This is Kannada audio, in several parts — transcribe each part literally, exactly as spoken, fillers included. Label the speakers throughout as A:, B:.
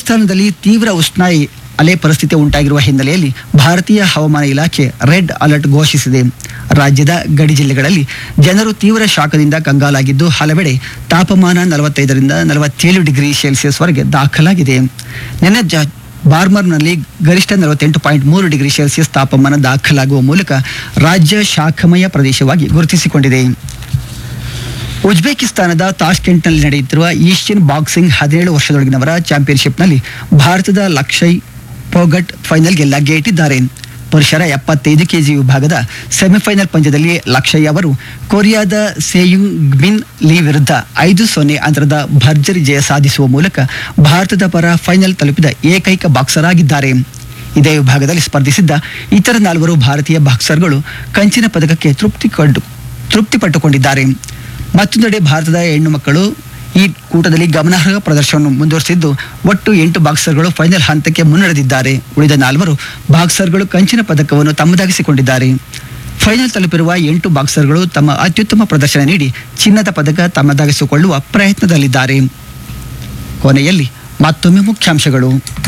A: ರಾಜಸ್ಥಾನದಲ್ಲಿ ತೀವ್ರ ಉಷ್ಣಾಯಿ ಅಲೆ ಪರಿಸ್ಥಿತಿ ಉಂಟಾಗಿರುವ ಹಿನ್ನೆಲೆಯಲ್ಲಿ ಭಾರತೀಯ ಹವಾಮಾನ ಇಲಾಖೆ ರೆಡ್ ಅಲರ್ಟ್ ಘೋಷಿಸಿದೆ. ರಾಜ್ಯದ ಗಡಿ ಜಿಲ್ಲೆಗಳಲ್ಲಿ ಜನರು ತೀವ್ರ ಶಾಖದಿಂದ ಕಂಗಾಲಾಗಿದ್ದು ಹಲವೆಡೆ ತಾಪಮಾನ ನಲವತ್ತೈದರಿಂದ ನಲವತ್ತೇಳು ಡಿಗ್ರಿ ಸೆಲ್ಸಿಯಸ್ ವರೆಗೆ ದಾಖಲಾಗಿದೆ. ನಿನ್ನೆ ಜ ಬಾರ್ಮರ್ನಲ್ಲಿ ಗರಿಷ್ಠ ನಲವತ್ತೆಂಟು ಪಾಯಿಂಟ್ ಮೂರು ಡಿಗ್ರಿ ಸೆಲ್ಸಿಯಸ್ ತಾಪಮಾನ ದಾಖಲಾಗುವ ಮೂಲಕ ರಾಜ್ಯ ಶಾಖಮಯ ಪ್ರದೇಶವಾಗಿ ಗುರುತಿಸಿಕೊಂಡಿದೆ. ಉಜ್ಬೇಕಿಸ್ತಾನದ ತಾಷ್ಕೆಂಟ್ನಲ್ಲಿ ನಡೆಯುತ್ತಿರುವ ಏಷ್ಯನ್ ಬಾಕ್ಸಿಂಗ್ ಹದಿನೇಳು ವರ್ಷದೊಳಗಿನವರ ಚಾಂಪಿಯನ್ಶಿಪ್ನಲ್ಲಿ ಭಾರತದ ಲಕ್ಷಯ್ ಪೋಗಟ್ ಫೈನಲ್ಗೆ ಲಗ್ಗೆಯಿಟ್ಟಿದ್ದಾರೆ. ಪುರುಷರ ಎಪ್ಪತ್ತೈದು ಕೆಜಿ ವಿಭಾಗದ ಸೆಮಿಫೈನಲ್ ಪಂದ್ಯದಲ್ಲಿ ಲಕ್ಷಯ್ ಅವರು ಕೊರಿಯಾದ ಸೆಯುಂಗ್ ಗ್ಮಿನ್ ಲೀ ವಿರುದ್ಧ ಐದು ಸೊನ್ನೆ ಅಂತರದ ಭರ್ಜರಿ ಜಯ ಸಾಧಿಸುವ ಮೂಲಕ ಭಾರತದ ಪರ ಫೈನಲ್ ತಲುಪಿದ ಏಕೈಕ ಬಾಕ್ಸರ್ ಆಗಿದ್ದಾರೆ. ಇದೇ ವಿಭಾಗದಲ್ಲಿ ಸ್ಪರ್ಧಿಸಿದ್ದ ಇತರ ನಾಲ್ವರು ಭಾರತೀಯ ಬಾಕ್ಸರ್ಗಳು ಕಂಚಿನ ಪದಕಕ್ಕೆ ತೃಪ್ತಿ ಕಂಡು ತೃಪ್ತಿಪಟ್ಟುಕೊಂಡಿದ್ದಾರೆ. ಮತ್ತೊಂದೆಡೆ ಭಾರತದ ಹೆಣ್ಣು ಮಕ್ಕಳು ಈ ಕೂಟದಲ್ಲಿ ಗಮನಾರ್ಹ ಪ್ರದರ್ಶನವನ್ನು ಮುಂದುವರೆಸಿದ್ದು ಒಟ್ಟು ಎಂಟು ಬಾಕ್ಸರ್ಗಳು ಫೈನಲ್ ಹಂತಕ್ಕೆ ಮುನ್ನಡೆದಿದ್ದಾರೆ. ಉಳಿದ ನಾಲ್ವರು ಬಾಕ್ಸರ್ಗಳು ಕಂಚಿನ ಪದಕವನ್ನು ತಮ್ಮದಾಗಿಸಿಕೊಂಡಿದ್ದಾರೆ. ಫೈನಲ್ ತಲುಪಿರುವ ಎಂಟು ಬಾಕ್ಸರ್ಗಳು ತಮ್ಮ ಅತ್ಯುತ್ತಮ ಪ್ರದರ್ಶನ ನೀಡಿ ಚಿನ್ನದ ಪದಕ ತಮ್ಮದಾಗಿಸಿಕೊಳ್ಳುವ ಪ್ರಯತ್ನದಲ್ಲಿದ್ದಾರೆ. ಕೊನೆಯಲ್ಲಿ ಮತ್ತೊಮ್ಮೆ ಮುಖ್ಯಾಂಶಗಳು.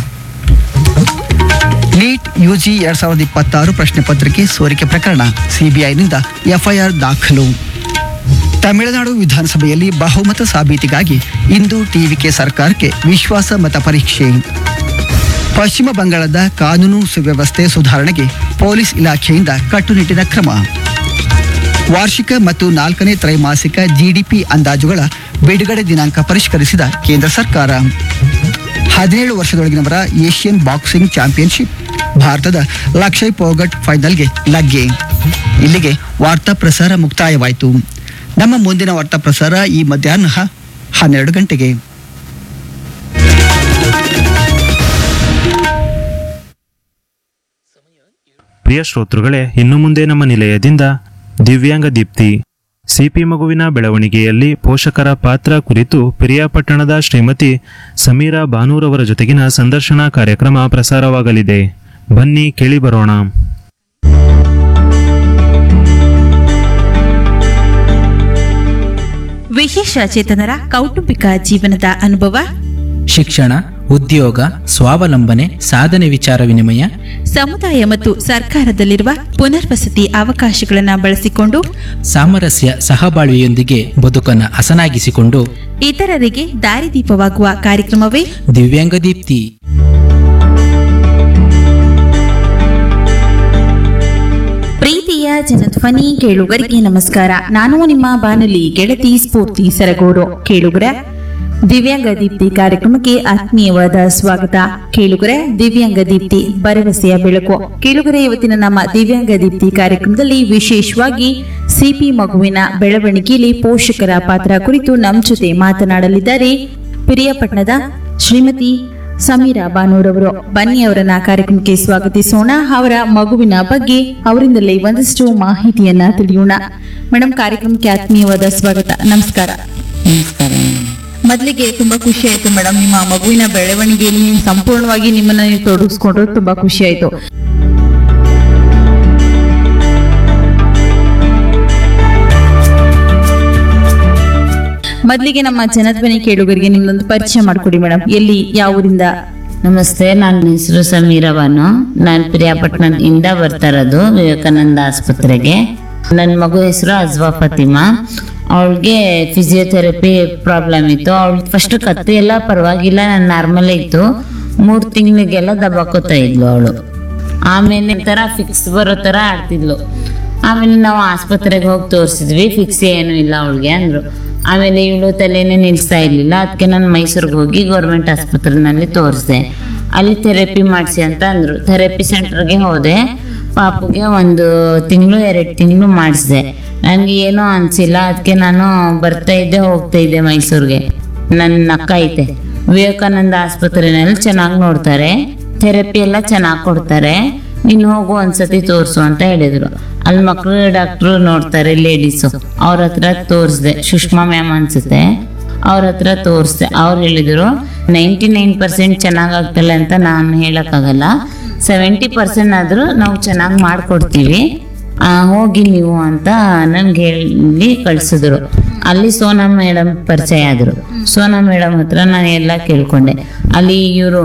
A: ನೀಟ್ ಯುಜಿ ಎರಡ್ ಸಾವಿರದ ಇಪ್ಪತ್ತಾರು ಪ್ರಶ್ನೆ ಪತ್ರಿಕೆ ಸೋರಿಕೆ ಪ್ರಕರಣ ಸಿಬಿಐನಿಂದ ಎಫ್ಐಆರ್ ದಾಖಲು. ತಮಿಳುನಾಡು ವಿಧಾನಸಭೆಯಲ್ಲಿ ಬಹುಮತ ಸಾಬೀತಿಗಾಗಿ ಇಂದು ಟಿವಿಕೆ ಸರ್ಕಾರಕ್ಕೆ ವಿಶ್ವಾಸ ಮತ ಪರೀಕ್ಷೆ. ಪಶ್ಚಿಮ ಬಂಗಾಳದ ಕಾನೂನು ಸುವ್ಯವಸ್ಥೆ ಸುಧಾರಣೆಗೆ ಪೊಲೀಸ್ ಇಲಾಖೆಯಿಂದ ಕಟ್ಟುನಿಟ್ಟಿನ ಕ್ರಮ. ವಾರ್ಷಿಕ ಮತ್ತು ನಾಲ್ಕನೇ ತ್ರೈಮಾಸಿಕ ಜಿಡಿಪಿ ಅಂದಾಜುಗಳ ಬಿಡುಗಡೆ ದಿನಾಂಕ ಪರಿಷ್ಕರಿಸಿದ ಕೇಂದ್ರ ಸರ್ಕಾರ. ಹದಿನೇಳು ವರ್ಷದೊಳಗಿನವರ ಏಷ್ಯನ್ ಬಾಕ್ಸಿಂಗ್ ಚಾಂಪಿಯನ್ಶಿಪ್ ಭಾರತದ ಲಕ್ಷಯ್ ಪೋಗಟ್ ಫೈನಲ್ಗೆ ಲಗ್ಗೆ. ಇಲ್ಲಿಗೆ ವಾರ್ತಾ ಪ್ರಸಾರ ಮುಕ್ತಾಯವಾಯಿತು. ನಮ್ಮ ಮುಂದಿನ ವಾರ್ತಾ ಪ್ರಸಾರ ಈ ಮಧ್ಯಾಹ್ನ ಹನ್ನೆರಡು ಗಂಟೆಗೆ.
B: ಪ್ರಿಯ ಶ್ರೋತೃಗಳೇ, ಇನ್ನು ಮುಂದೆ ನಮ್ಮ ನಿಲಯದಿಂದ ದಿವ್ಯಾಂಗ ದೀಪ್ತಿ ಸಿಪಿ ಮಗುವಿನ ಬೆಳವಣಿಗೆಯಲ್ಲಿ ಪೋಷಕರ ಪಾತ್ರ ಕುರಿತು ಪಿರಿಯಾಪಟ್ಟಣದ ಶ್ರೀಮತಿ ಸಮೀರಾ ಬಾನೂರವರ ಜೊತೆಗಿನ ಸಂದರ್ಶನ ಕಾರ್ಯಕ್ರಮ ಪ್ರಸಾರವಾಗಲಿದೆ. ಬನ್ನಿ ಕೇಳಿ ಬರೋಣ.
C: ವಿಶೇಷ ಚೇತನರ ಕೌಟುಂಬಿಕ ಜೀವನದ ಅನುಭವ,
D: ಶಿಕ್ಷಣ, ಉದ್ಯೋಗ, ಸ್ವಾವಲಂಬನೆ, ಸಾಧನೆ ವಿಚಾರ ವಿನಿಮಯ,
C: ಸಮುದಾಯ ಮತ್ತು ಸರ್ಕಾರದಲ್ಲಿರುವ ಪುನರ್ವಸತಿ ಅವಕಾಶಗಳನ್ನು ಬಳಸಿಕೊಂಡು
D: ಸಾಮರಸ್ಯ ಸಹಬಾಳ್ವೆಯೊಂದಿಗೆ ಬದುಕನ್ನು ಹಸನಾಗಿಸಿಕೊಂಡು
C: ಇತರರಿಗೆ ದಾರಿದೀಪವಾಗುವ ಕಾರ್ಯಕ್ರಮವೇ
D: ದಿವ್ಯಾಂಗ ದೀಪ್ತಿ.
C: ಪ್ರೀತಿಯ ಜನಧ್ವನಿ ಕೇಳುಗರಿಗೆ ನಮಸ್ಕಾರ. ನಾನು ನಿಮ್ಮ ಬಾನುಲಿ ಗೆಳತಿ ಸ್ಫೂರ್ತಿ ಸರಗೂರು. ಕೇಳುಗರ ದಿವ್ಯಾಂಗ ದೀಪ್ತಿ ಕಾರ್ಯಕ್ರಮಕ್ಕೆ ಆತ್ಮೀಯವಾದ ಸ್ವಾಗತ. ಕೇಳುಗರೆ, ದಿವ್ಯಾಂಗ ದೀಪ್ತಿ ಭರವಸೆಯ ಬೆಳಕು. ಕೇಳುಗರೆ, ಇವತ್ತಿನ ನಮ್ಮ ದಿವ್ಯಾಂಗ ದೀಪ್ತಿ ಕಾರ್ಯಕ್ರಮದಲ್ಲಿ ವಿಶೇಷವಾಗಿ ಸಿಪಿ ಮಗುವಿನ ಬೆಳವಣಿಗೆಯಲ್ಲಿ ಪೋಷಕರ ಪಾತ್ರ ಕುರಿತು ನಮ್ಮ ಜೊತೆ ಮಾತನಾಡಲಿದ್ದಾರೆ ಪಿರಿಯಾಪಟ್ಟಣದ ಶ್ರೀಮತಿ ಸಮೀರಾ ಬಾನೂರವರು. ಬನ್ನಿ ಅವರನ್ನ ಕಾರ್ಯಕ್ರಮಕ್ಕೆ ಸ್ವಾಗತಿಸೋಣ. ಅವರ ಮಗುವಿನ ಬಗ್ಗೆ ಅವರಿಂದಲೇ ಒಂದಷ್ಟು ಮಾಹಿತಿಯನ್ನ ತಿಳಿಯೋಣ. ಮೇಡಮ್, ಕಾರ್ಯಕ್ರಮಕ್ಕೆ ಆತ್ಮೀಯವಾದ ಸ್ವಾಗತ. ನಮಸ್ಕಾರ.
E: ನಮಸ್ಕಾರ.
C: ಮೊದಲಿಗೆ ತುಂಬಾ ಖುಷಿ ಆಯ್ತು ಮೇಡಮ್, ನಿಮ್ಮ ಮಗುವಿನ ಬೆಳವಣಿಗೆಯಲ್ಲಿ ನೀವು ಸಂಪೂರ್ಣವಾಗಿ ನಿಮ್ಮನ್ನ ನೀವು ತೊಡಗಿಸ್ಕೊಂಡ್ರು ತುಂಬಾ ಖುಷಿ ಆಯ್ತು. ಮೊದಲಿಗೆ ನಮ್ಮ ಜನಧ್ವನಿ ಕೇಳುಗರಿಗೆ ನಿಮ್ಮೊಂದು ಪರಿಚಯ ಮಾಡಿಕೊಡಿ ಮೇಡಮ್. ಎಲ್ಲಿ, ಯಾವ ಊರಿಂದ?
E: ನಮಸ್ತೆ, ನನ್ನ ಹೆಸರು ಸಮೀರಾ ಬಾನು. ನಾನು ಪಿರಿಯಾಪಟ್ಟಣದಿಂದ ಬರ್ತಾ ಇರೋದು ವಿವೇಕಾನಂದ ಆಸ್ಪತ್ರೆಗೆ. ನನ್ನ ಮಗು ಹೆಸರು ಅಜ್ವಾ ಫತಿಮಾ. ಅವಳಿಗೆ ಫಿಸಿಯೋಥೆರಪಿ ಪ್ರಾಬ್ಲಮ್ ಇತ್ತು. ಅವಳು ಫಸ್ಟ್ ಕತ್ತು ಎಲ್ಲ ಪರವಾಗಿಲ್ಲ, ನಾನು ನಾರ್ಮಲ್ ಇತ್ತು. ಮೂರು ತಿಂಗಳಿಗೆಲ್ಲ ದಬಾಕೋತಾ ಇದ್ಲು ಅವಳು. ಆಮೇಲೆ ತರ ಫಿಕ್ಸ್ ಬರೋ ತರ ಆಡ್ತಿದ್ಲು. ಆಮೇಲೆ ನಾವು ಆಸ್ಪತ್ರೆಗೆ ಹೋಗಿ ತೋರಿಸಿದ್ವಿ, ಫಿಕ್ಸ್ ಏನು ಇಲ್ಲ ಅವಳಿಗೆ ಅಂದ್ರು. ಆಮೇಲೆ ಇವಳು ತಲೆನೇ ನಿಲ್ಲಿಸ್ತಾ ಇರ್ಲಿಲ್ಲ. ಅದಕ್ಕೆ ನಾನು ಮೈಸೂರಿಗೆ ಹೋಗಿ ಗೌರ್ಮೆಂಟ್ ಆಸ್ಪತ್ರೆನಲ್ಲಿ ತೋರಿಸಿದೆ. ಅಲ್ಲಿ ಥೆರಪಿ ಮಾಡಿಸಿ ಅಂತ ಅಂದ್ರು. ಥೆರಪಿ ಸೆಂಟರ್ಗೆ ಹೋದೆ. ಪಾಪುಗೆ ಒಂದು ತಿಂಗಳು ಎರಡು ತಿಂಗಳು ಮಾಡಿಸಿದೆ. ನನಗೆ ಏನೂ ಅನಿಸಿಲ್ಲ. ಅದಕ್ಕೆ ನಾನು ಬರ್ತಾ ಇದ್ದೆ, ಹೋಗ್ತಾ ಇದ್ದೆ ಮೈಸೂರಿಗೆ. ನನ್ನ ಅಕ್ಕ ಐತೆ, ವಿವೇಕಾನಂದ ಆಸ್ಪತ್ರೆನಲ್ಲಿ ಚೆನ್ನಾಗಿ ನೋಡ್ತಾರೆ, ಥೆರಪಿ ಎಲ್ಲ ಚೆನ್ನಾಗಿ ಕೊಡ್ತಾರೆ, ನೀನು ಹೋಗು ಒಂದ್ಸತಿ ತೋರಿಸು ಅಂತ ಹೇಳಿದ್ರು. ಅಲ್ಲಿ ಮಕ್ಕಳು ಡಾಕ್ಟ್ರು ನೋಡ್ತಾರೆ, ಲೇಡೀಸು. ಅವ್ರ ಹತ್ರ ತೋರಿಸ್ದೆ, ಸುಷ್ಮಾ ಮ್ಯಾಮ್ ಅನ್ಸುತ್ತೆ, ಅವ್ರ ಹತ್ರ ತೋರಿಸ್ದೆ. ಅವ್ರು ಹೇಳಿದ್ರು ನೈಂಟಿ ನೈನ್ ಪರ್ಸೆಂಟ್ ಚೆನ್ನಾಗಾಗ್ತಲ್ಲ ಅಂತ ನಾನು ಹೇಳಕ್ಕಾಗಲ್ಲ, ಸೆವೆಂಟಿ ಪರ್ಸೆಂಟ್ ಆದ್ರೂ ನಾವು ಚೆನ್ನಾಗಿ ಮಾಡ್ಕೊಡ್ತೀವಿ, ಹೋಗಿ ನೀವು ಅಂತ ನನ್ಗೆ ಹೇಳಿ ಕಳ್ಸಿದ್ರು. ಅಲ್ಲಿ ಸೋನಾ ಮೇಡಮ್ ಪರಿಚಯ ಆದ್ರು. ಸೋನಾ ಮೇಡಮ್ ಹತ್ರ ನಾನು ಎಲ್ಲ ಕೇಳ್ಕೊಂಡೆ. ಅಲ್ಲಿ ಇವರು